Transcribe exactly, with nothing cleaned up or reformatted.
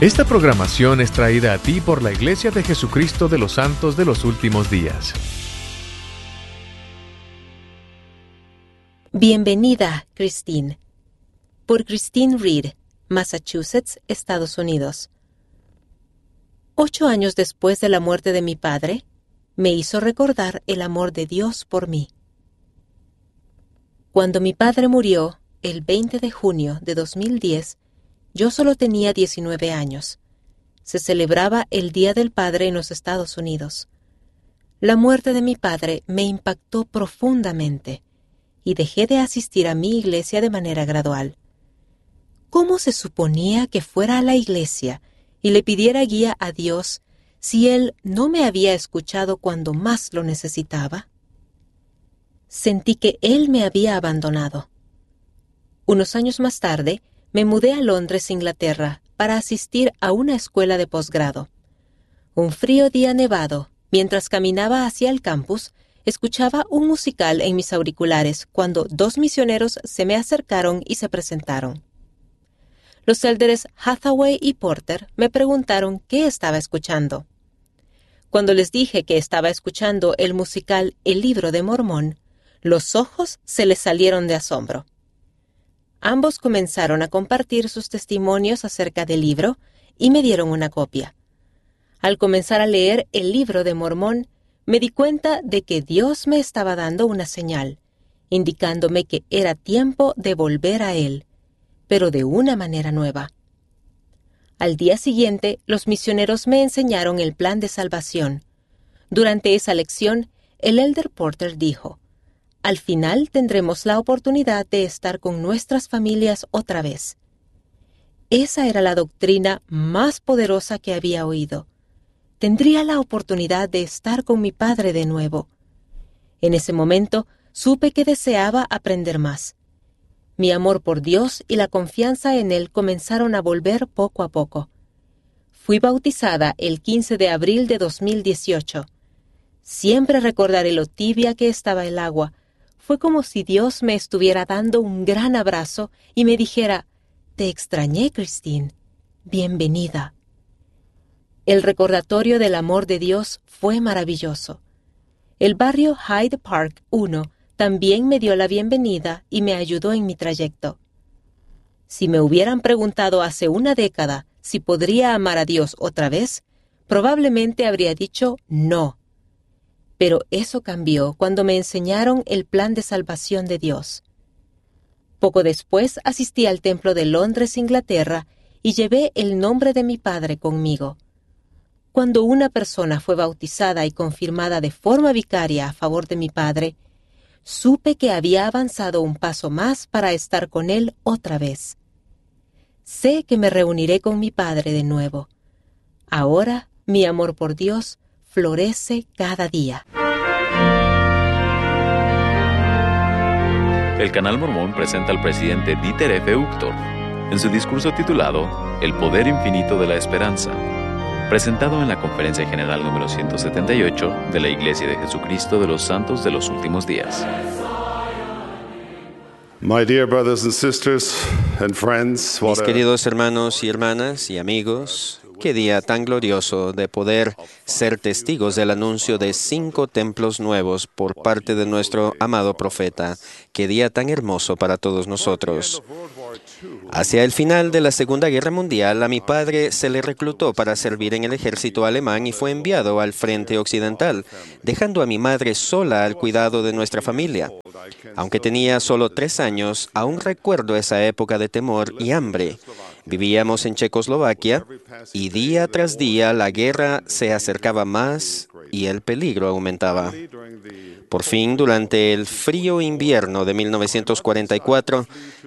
Esta programación es traída a ti por la Iglesia de Jesucristo de los Santos de los Últimos Días. Bienvenida, Christine. Por Christine Reed, Massachusetts, Estados Unidos. Ocho años después de la muerte de mi padre, me hizo recordar el amor de Dios por mí. Cuando mi padre murió, el veinte de junio de dos mil diez, yo solo tenía diecinueve años. Se celebraba el Día del Padre en los Estados Unidos. La muerte de mi padre me impactó profundamente y dejé de asistir a mi iglesia de manera gradual. ¿Cómo se suponía que fuera a la iglesia y le pidiera guía a Dios si Él no me había escuchado cuando más lo necesitaba? Sentí que Él me había abandonado. Unos años más tarde, me mudé a Londres, Inglaterra, para asistir a una escuela de posgrado. Un frío día nevado, mientras caminaba hacia el campus, escuchaba un musical en mis auriculares cuando dos misioneros se me acercaron y se presentaron. Los élderes Hathaway y Porter me preguntaron qué estaba escuchando. Cuando les dije que estaba escuchando el musical El Libro de Mormón, los ojos se les salieron de asombro. Ambos comenzaron a compartir sus testimonios acerca del libro y me dieron una copia. Al comenzar a leer El Libro de Mormón, me di cuenta de que Dios me estaba dando una señal, indicándome que era tiempo de volver a Él, pero de una manera nueva. Al día siguiente, los misioneros me enseñaron el plan de salvación. Durante esa lección, el elder Porter dijo: al final tendremos la oportunidad de estar con nuestras familias otra vez. Esa era la doctrina más poderosa que había oído. Tendría la oportunidad de estar con mi padre de nuevo. En ese momento supe que deseaba aprender más. Mi amor por Dios y la confianza en Él comenzaron a volver poco a poco. Fui bautizada el quince de abril de dos mil dieciocho. Siempre recordaré lo tibia que estaba el agua. Fue como si Dios me estuviera dando un gran abrazo y me dijera: «Te extrañé, Christine. Bienvenida». El recordatorio del amor de Dios fue maravilloso. El barrio Hyde Park uno también me dio la bienvenida y me ayudó en mi trayecto. Si me hubieran preguntado hace una década si podría amar a Dios otra vez, probablemente habría dicho no. Pero eso cambió cuando me enseñaron el plan de salvación de Dios. Poco después asistí al templo de Londres, Inglaterra, y llevé el nombre de mi padre conmigo. Cuando una persona fue bautizada y confirmada de forma vicaria a favor de mi padre, supe que había avanzado un paso más para estar con él otra vez. Sé que me reuniré con mi padre de nuevo. Ahora, mi amor por Dios florece cada día. El Canal Mormón presenta al presidente Dieter F. Uchtdorf en su discurso titulado El Poder Infinito de la Esperanza, presentado en la Conferencia General número ciento setenta y ocho de la Iglesia de Jesucristo de los Santos de los Últimos Días. My dear brothers and sisters and friends, what Mis a- queridos hermanos y hermanas y amigos, qué día tan glorioso de poder ser testigos del anuncio de cinco templos nuevos por parte de nuestro amado profeta. Qué día tan hermoso para todos nosotros. Hacia el final de la Segunda Guerra Mundial, a mi padre se le reclutó para servir en el ejército alemán y fue enviado al frente occidental, dejando a mi madre sola al cuidado de nuestra familia. Aunque tenía solo tres años, aún recuerdo esa época de temor y hambre. Vivíamos en Checoslovaquia y día tras día la guerra se acercaba más y el peligro aumentaba. Por fin, durante el frío invierno de mil novecientos cuarenta y cuatro,